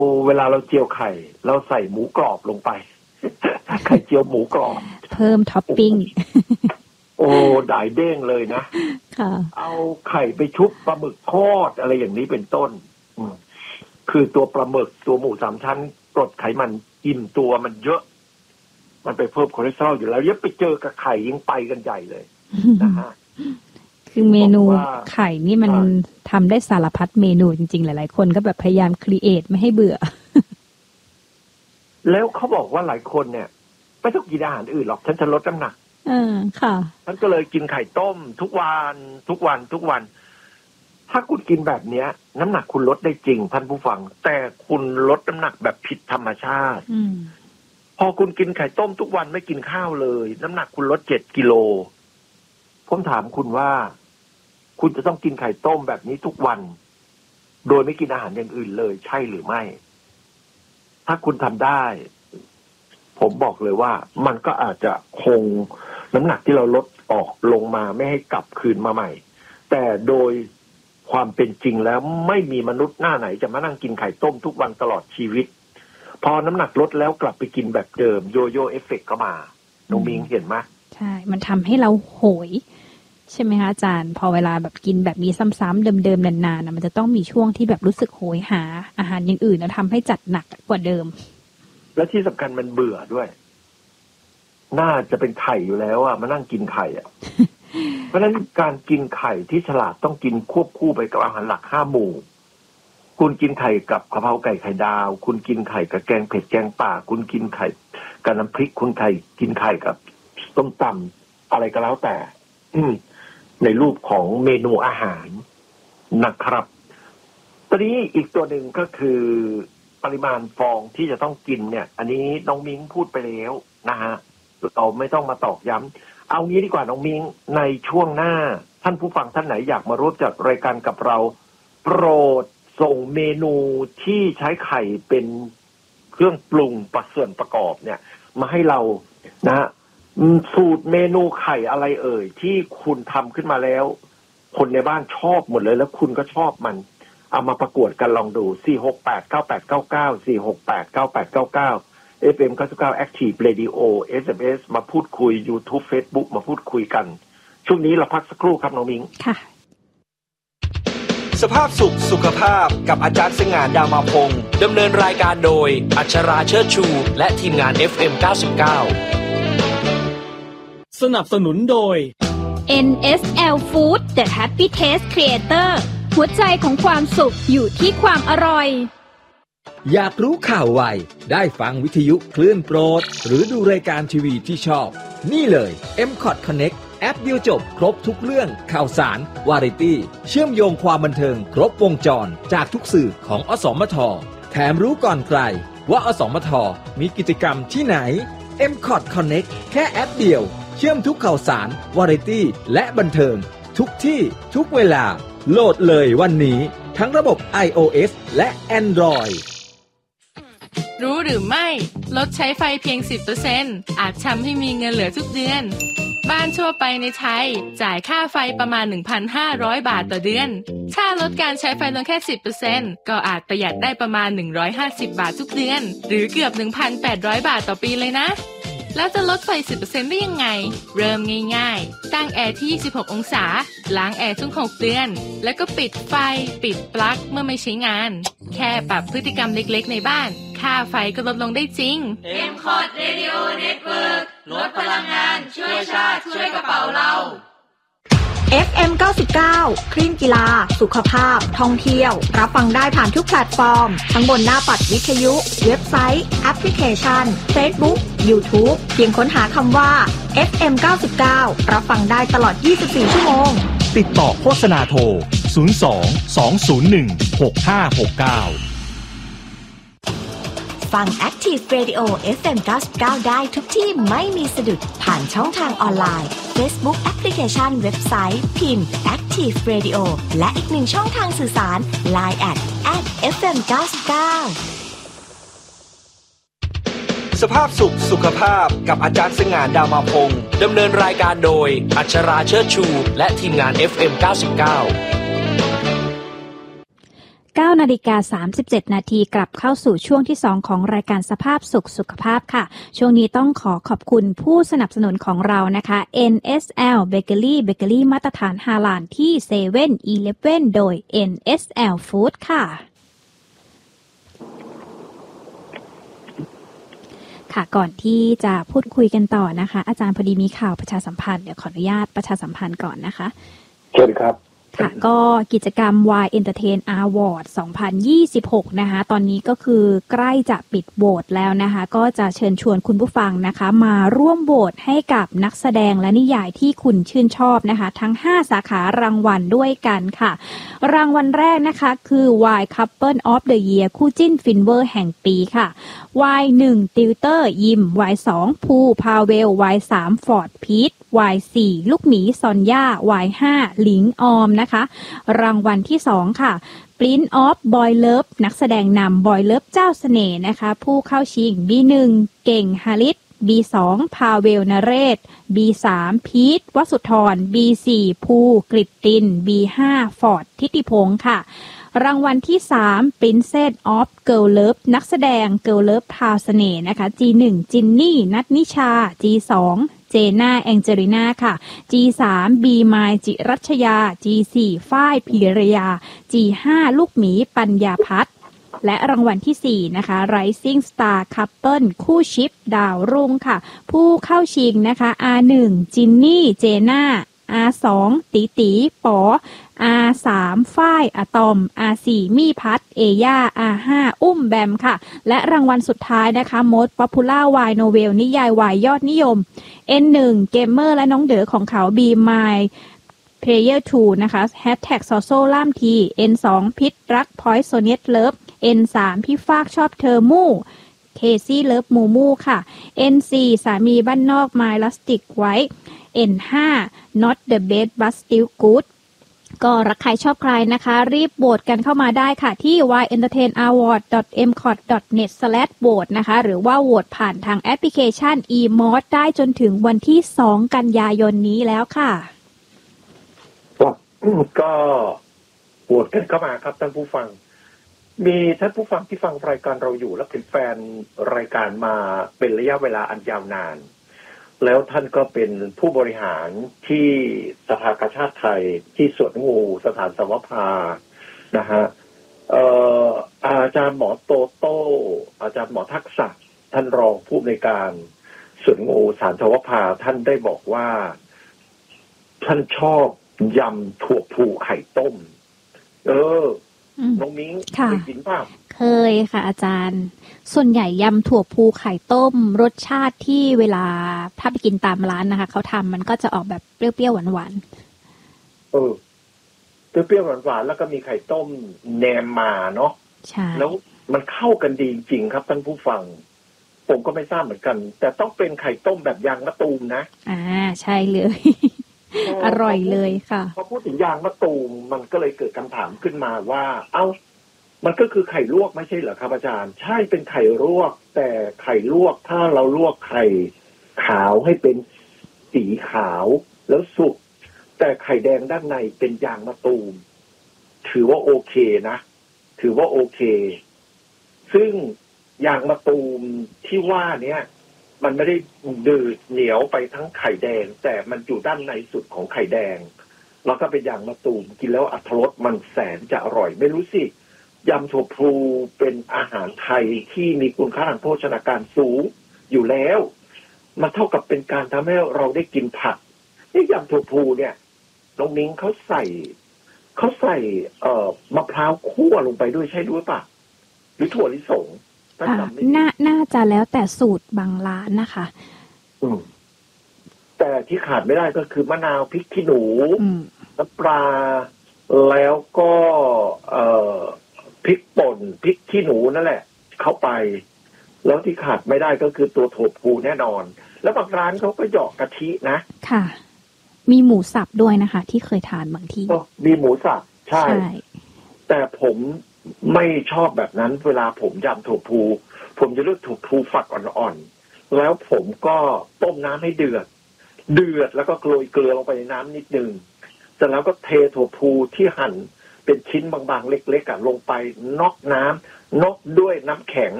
เวลาเราเจียวไข่เราใส่หมูกรอบลงไป ไข่เจียวหมูกรอบเพิ่มท็อปปิ้งได้เด้งเลยนะเอาไข่ไปชุบปลาหมึกทอดอะไรอย่างนี้เป็นต้นคือตัวปลาหมึกตัวหมูสามชั้นกรดไขมันอิ่มตัวมันเยอะมันไปเพิ่มคอเลสเตอรอลอยู่แล้วยังไปเจอกับไข่ยิ่งไปกันใหญ่เลยนะฮะคือเมนูไข่นี่มันทำได้สารพัดเมนูจริงๆหลายๆคนก็แบบพยายามครีเอทไม่ให้เบื่อแล้วเขาบอกว่าหลายคนเนี่ยไม่ต้องกินอาหารอื่นหรอกฉันจะลดน้ำหนักค่ะฉันก็เลยกินไข่ต้มทุกวันถ้าคุณกินแบบเนี้ยน้ำหนักคุณลดได้จริงท่านผู้ฟังแต่คุณลดน้ำหนักแบบผิดธรรมชาติพอคุณกินไข่ต้มทุกวันไม่กินข้าวเลยน้ำหนักคุณลด7 กิโลผมถามคุณว่าคุณจะต้องกินไข่ต้มแบบนี้ทุกวันโดยไม่กินอาหารอย่างอื่นเลยใช่หรือไม่ถ้าคุณทำได้ผมบอกเลยว่ามันก็อาจจะคงน้ำหนักที่เราลดออกลงมาไม่ให้กลับคืนมาใหม่แต่โดยความเป็นจริงแล้วไม่มีมนุษย์หน้าไหนจะมานั่งกินไข่ต้มทุกวันตลอดชีวิตพอน้ำหนักลดแล้วกลับไปกินแบบเดิมโยโย่เอฟเฟกต์ก็มาน้องมิงเห็นไหมใช่มันทำให้เราโหยใช่ไหมคะอาจารย์พอเวลาแบบกินแบบนี้ซ้ำๆเดิมๆนานๆมันจะต้องมีช่วงที่แบบรู้สึกโหยหาอาหารอย่างอื่นแล้วทำให้จัดหนักกว่าเดิมและที่สำคัญมันเบื่อด้วยน่าจะเป็นไข่อยู่แล้วอ่ะมานั่งกินไข่อ่ะ เพราะฉะนั้นการกินไข่ที่ฉลาดต้องกินควบคู่ไปกับอาหารหลัก5 หมู่คุณกินไข่กับกะเพราไก่ไข่ดาวคุณกินไข่กับแกงเผ็ดแกงป่าคุณกินไข่กับน้ำพริกคุณกินไข่กับต้มตำอะไรก็แล้วแต่ในรูปของเมนูอาหารนะครับตอนนี้อีกตัวหนึ่งก็คือปริมาณฟองที่จะต้องกินเนี่ยอันนี้น้องมิ้งพูดไปแล้วนะฮะเราไม่ต้องมาตอกย้ำเอางี้ดีกว่าน้องมิ้งในช่วงหน้าท่านผู้ฟังท่านไหนอยากมาร่วมจัดรายการกับเราโปรดส่งเมนูที่ใช้ไข่เป็นเครื่องปรุงส่วนประกอบเนี่ยมาให้เรานะสูตรเมนูไข่อะไรเอ่ยที่คุณทำขึ้นมาแล้วคนในบ้านชอบหมดเลยแล้วคุณก็ชอบมันเอามาประกวดกันลองดู4689899 4689899 FM 99 Active Radio SMS มาพูดคุย YouTube Facebook มาพูดคุยกันช่วงนี้เราพักสักครู่ครับน้องมิ้งค่ะสภาพสุขสุขภาพกับอาจารย์สง่าดามาพงศ์ดำเนินรายการโดยอัชราเชิดชูและทีมงาน FM 99 สนับสนุนโดย NSL Food The Happy Taste Creator หัวใจของความสุขอยู่ที่ความอร่อยอยากรู้ข่าวไวได้ฟังวิทยุคลื่นโปรดหรือดูรายการทีวีที่ชอบนี่เลย M-Cot Connect แอปเดียวจบครบทุกเรื่องข่าวสารวาไรตี้เชื่อมโยงความบันเทิงครบวงจรจากทุกสื่อของอสมทแถมรู้ก่อนใครว่าอสมทมีกิจกรรมที่ไหน M-Cot Connect แค่แอปเดียวเชื่อมทุกข่าวสารวาไรตี้และบันเทิงทุกที่ทุกเวลาโหลดเลยวันนี้ทั้งระบบ iOS และ Android รู้หรือไม่ลดใช้ไฟเพียง 10% อาจทำให้มีเงินเหลือทุกเดือนบ้านทั่วไปในไทยจ่ายค่าไฟประมาณ 1,500 บาทต่อเดือนถ้าลดการใช้ไฟลงแค่ 10% ก็อาจประหยัดได้ประมาณ150 บาททุกเดือนหรือเกือบ 1,800 บาทต่อปีเลยนะแล้วจะลดไฟ 10% ได้ยังไงเริ่มง่ายๆตั้งแอร์ที่26 องศาล้างแอร์ทุก6 เดือนแล้วก็ปิดไฟปิดปลั๊กเมื่อไม่ใช้งานแค่ปรับพฤติกรรมเล็กๆในบ้านค่าไฟก็ลดลงได้จริง M-Cot Radio Network ลดพลังงานช่วยชาติช่วยกระเป๋าเรา FM 99 คลื่นกีฬาสุขภาพท่องเที่ยวรับฟังได้ผ่านทุกแพลตฟอร์มทั้งบนหน้าปัดวิทยุเว็บไซต์แอปพลิเคชัน Facebook YouTube เพียงค้นหาคำว่า FM 99รับฟังได้ตลอด24ชั่วโมงติดต่อโฆษณาโทร02 201 6569 ฟัง Active Radio FM 99ได้ทุกที่ไม่มีสะดุดผ่านช่องทางออนไลน์ Facebook แอปพลิเคชันเว็บไซต์พิมพ์ Active Radio และอีกหนึ่งช่องทางสื่อสาร Line @FM 99 สภาพสุขสุขภาพกับอาจารย์สง่าดามาพงศ์ดำเนินรายการโดยอัชราเชิดชูและทีมงาน FM 99 9:37 นาทีกลับเข้าสู่ช่วงที่2ของรายการสภาพสุขภาพค่ะช่วงนี้ต้องขอขอบคุณผู้สนับสนุนของเรานะคะ NSL Bakery มาตรฐานฮาลาลที่ 7-Eleven โดย NSL Food ค่ะค่ะก่อนที่จะพูดคุยกันต่อนะคะอาจารย์พอดีมีข่าวประชาสัมพันธ์เดี๋ยวขออนุญาตประชาสัมพันธ์ก่อนนะคะเชิญครับค่ะก็กิจกรรม Y Entertain Award 2026 นะคะตอนนี้ก็คือใกล้จะปิดโหวตแล้วนะคะก็จะเชิญชวนคุณผู้ฟังนะคะมาร่วมโหวตให้กับนักแสดงและนิยายที่คุณชื่นชอบนะคะทั้ง5สาขารางวัลด้วยกันค่ะรางวัลแรกนะคะคือ Y Couple of the Year คู่จิ้นฟินเวอร์แห่งปีค่ะ Y1 ติวเตอร์ยิม Y2 ภูพาเวล Y3 ฟอร์ดพีทY4 ลูกหมีซอนย่า Y5 หลิงออมนะคะรางวัลที่2ค่ะ Prince of Boy Love นักแสดงนำ Boy Love เจ้าเสน่ห์นะคะผู้เข้าชิง B1 เก่งฮาริส B2 พาเวลนเรศ B3 พีทวสุธร B4 ภูกฤตติน B5 ฟอร์ดทิติพงค์ค่ะรางวัลที่3 Princess of Girl Love นักแสดง Girl Love พราวเสน่ห์นะคะ G1 จินนี่นัทนิชา G2 เจน่าแองเจลิน่าค่ะ G3 บีมายจิรัชยา G4 ฝ้ายพิรยา G5 ลูกหมีปัญญาพัฒน์และรางวัลที่4นะคะ Rising Star Couple คู่ชิปดาวรุ่งค่ะผู้เข้าชิงนะคะ R1 จินนี่เจน่า R2 ตีตีป๋อ R3 ฝ้ายอะตอม R4 มี่พัฒน์เอย่า R5 อุ้มแบมค่ะและรางวัลสุดท้ายนะคะ Most Popular Y Novel นิยายวายยอดนิยม N1 เกมเมอร์และน้องเด๋อของเขา Be My Player 2 นะคะ #ซอโซล่ามที N2 พิษรักพอยต์โซเนียตเลิฟ N3 พี่ฟากชอบเธอมู่เคซี่เลิฟมูมูค่ะ N4 สามีบ้านนอก My Rustic White N5 Not the best but still good ก็รักใครชอบใครนะคะรีบโหวตกันเข้ามาได้ค่ะที่ yentertainaward.mcot.net/vote นะคะหรือว่าโหวตผ่านทางแอปพลิเคชัน eMod ได้จนถึงวันที่2กันยายนนี้แล้วค่ะก็โหวตกันเข้ามาครับท่านผู้ฟังมีท่านผู้ฟังที่ฟังรายการเราอยู่และเป็นแฟนรายการมาเป็นระยะเวลาอันยาวนานแล้วท่านก็เป็นผู้บริหารที่สภากาชาดไทยที่สวนงูสถานสวภานะฮะอาจารย์หมอโตโต้อาจารย์หมอทักษะท่านรองผู้อำนวยการสวนงูสถานสวภาท่านได้บอกว่าท่านชอบยำถั่วพูไข่ต้มน้องมิ้งเคยกินป่ะเคยค่ะอาจารย์ส่วนใหญ่ยำถั่วพูไข่ต้มรสชาติที่เวลาถ้าไปกินตามร้านนะคะเขาทำมันก็จะออกแบบเปรี้ยวๆหวานๆเปรี้ยวๆหวานๆแล้วก็มีไข่ต้มแนมมาเนาะใช่แล้วมันเข้ากันดีจริงครับท่านผู้ฟังผมก็ไม่ทราบเหมือนกันแต่ต้องเป็นไข่ต้มแบบยางมะตูมนะใช่เลยอร่อยเลยค่ะพอพูดถึงยางมะตูมมันก็เลยเกิดคำถามขึ้นมาว่ามันก็คือไข่ลวกไม่ใช่เหรอครับอาจารย์ใช่เป็นไข่ลวกแต่ไข่ลวกถ้าเราลวกไข่ขาวให้เป็นสีขาวแล้วสุกแต่ไข่แดงด้านในเป็นยางมะตูมถือว่าโอเคนะถือว่าโอเคซึ่งยางมะตูมที่ว่าเนี้ยมันไม่ได้ดืดเหนียวไปทั้งไข่แดงแต่มันอยู่ด้านในสุดของไข่แดงแล้วก็เป็นยางมะตูมกินแล้วอรรถรสมันแสนจะอร่อยไม่รู้สิยำถั่วพลูเป็นอาหารไทยที่มีคุณค่าทางโภชนาการสูงอยู่แล้วมันเท่ากับเป็นการทำให้เราได้กินผักนี่ยำถั่วพลูเนี่ยน้องนิ้งเขาใส่มะพร้าวคั่วลงไปด้วยใช่ด้วยป่ะหรือถั่วลิสงน่าจะแล้วแต่สูตรบางร้านนะคะแต่ที่ขาดไม่ได้ก็คือมะนาวพริกขี้หนูน้ำปลาแล้วก็พริกป่นพริกขี้หนูนั่นแหละเข้าไปแล้วที่ขาดไม่ได้ก็คือตัวถั่วพูแน่นอนแล้วบางร้านเขาก็หยอกกะทินะค่ะมีหมูสับด้วยนะคะที่เคยทานบางที่มีหมูสับใช่แต่ผมไม่ชอบแบบนั้นเวลาผมยำถั่วพูผมจะเลือกถั่วพูฝักอ่อนๆแล้วผมก็ต้มน้ำให้เดือดแล้วก็โรยเกลือลงไปในน้ำนิดนึงเสร็จแล้วก็เทถั่วพูที่หั่นเป็นชิ้นบางๆเล็กๆลงไปน็อกน้ำน็อกด้วยน้ำแข็ง